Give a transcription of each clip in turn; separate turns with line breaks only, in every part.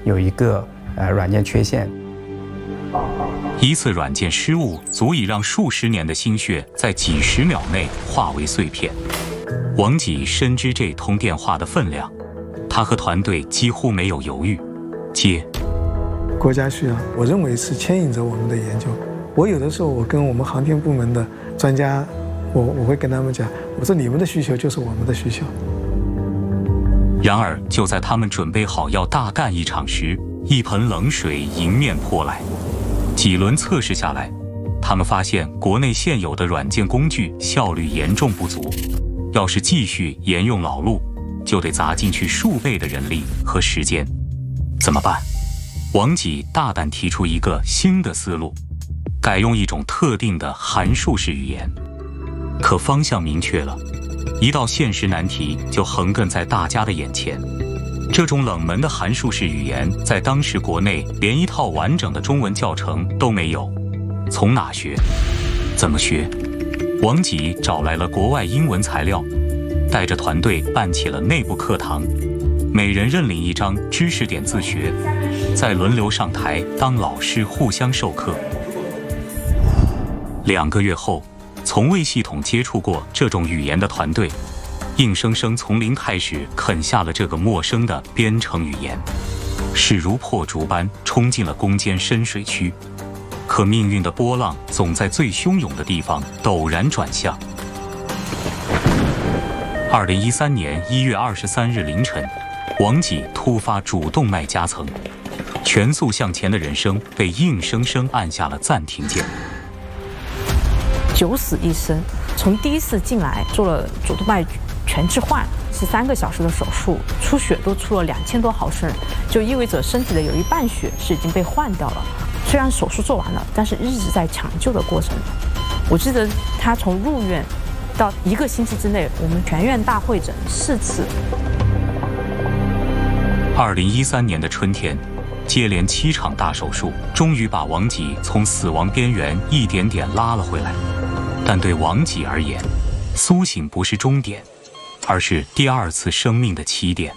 有一个软件缺陷。
一次软件失误，足以让数十年的心血在几十秒内化为碎片。王吉深知这通电话的分量，他和团队几乎没有犹豫，接。
国家需要，我认为是牵引着我们的研究。我有的时候，我跟我们航天部门的专家，我会跟他们讲，我说你们的需求就是我们的需求。
然而，就在他们准备好要大干一场时，一盆冷水迎面泼来。几轮测试下来，他们发现国内现有的软件工具效率严重不足，要是继续沿用老路，就得砸进去数倍的人力和时间。怎么办？王吉大胆提出一个新的思路，改用一种特定的函数式语言。可方向明确了，一道现实难题就横亘在大家的眼前。这种冷门的函数式语言在当时国内连一套完整的中文教程都没有，从哪学？怎么学？王吉找来了国外英文材料，带着团队办起了内部课堂，每人认领一张知识点自学，再轮流上台当老师互相授课。2个月后，从未系统接触过这种语言的团队，硬生生从零开始啃下了这个陌生的编程语言，势如破竹般冲进了攻坚深水区。可命运的波浪总在最汹涌的地方陡然转向。2013年1月23日凌晨，王吉突发主动脉夹层，全速向前的人生被硬生生按下了暂停键。
九死一生，从第一次进来做了主动脉全置换，13个小时的手术，出血都出了2000多毫升，就意味着身体的有一半血是已经被换掉了。虽然手术做完了，但是一直在抢救的过程。我记得他从入院到1个星期之内，我们全院大会诊4次。
2013年的春天，接连7场大手术，终于把王吉从死亡边缘一点点拉了回来。但对王吉而言，苏醒不是终点，而是第2次生命的起点。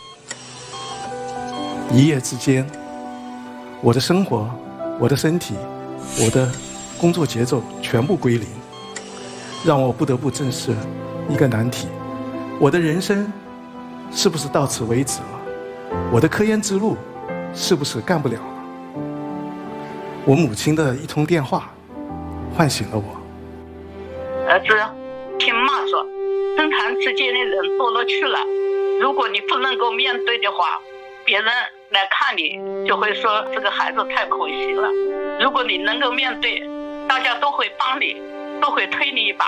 一夜之间，我的生活、我的身体、我的工作节奏全部归零，让我不得不正视一个难题：我的人生是不是到此为止了？我的科研之路是不是干不了了？我母亲的一通电话唤醒了我。
儿子，听妈说，生产之间的人多了去了，如果你不能够面对的话，别人来看你就会说这个孩子太可惜了。如果你能够面对，大家都会帮你，都会推你一把。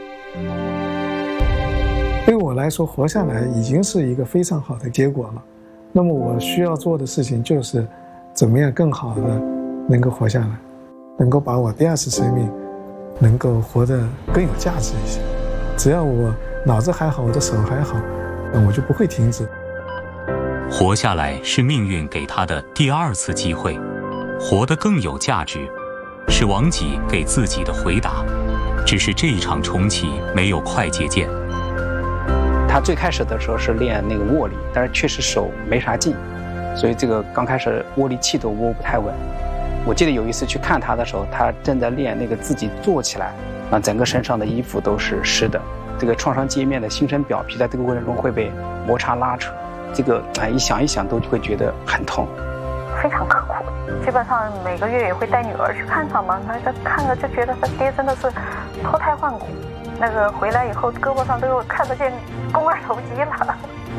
对我来说，活下来已经是一个非常好的结果了。那么我需要做的事情就是怎么样更好的能够活下来，能够把我第2次生命能够活得更有价值一些。只要我脑子还好，我的手还好，我就不会停止。
活下来是命运给他的第2次机会，活得更有价值是王吉给自己的回答。只是这一场重启没有快捷键。
他最开始的时候是练那个握力，但是确实手没啥劲，所以这个刚开始握力器都握不太稳。我记得有一次去看他的时候，他正在练那个自己坐起来，整个身上的衣服都是湿的，这个创伤界面的新生表皮在这个过程中会被摩擦拉扯，这个一想一想都会觉得很痛，
非常刻苦。基本上每个月也会带女儿去看他嘛，他看着就觉得他爹真的是脱胎换骨。那个回来以后，胳膊上都有看得见肱二头肌了。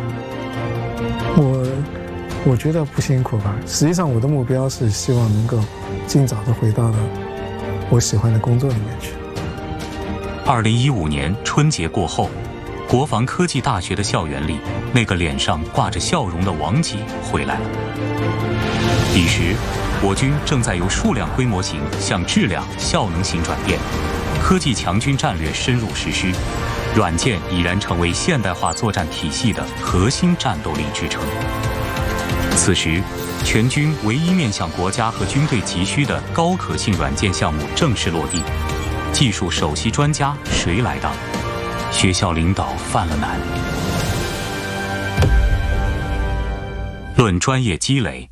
我觉得不辛苦吧。实际上，我的目标是希望能够尽早的回到了我喜欢的工作里面去。
2015年春节过后，国防科技大学的校园里，那个脸上挂着笑容的王吉回来了。彼时，我军正在由数量规模型向质量效能型转变，科技强军战略深入实施，软件已然成为现代化作战体系的核心战斗力支撑。此时，全军唯一面向国家和军队急需的高可信软件项目正式落地，技术首席专家谁来当？学校领导犯了难。论专业积累，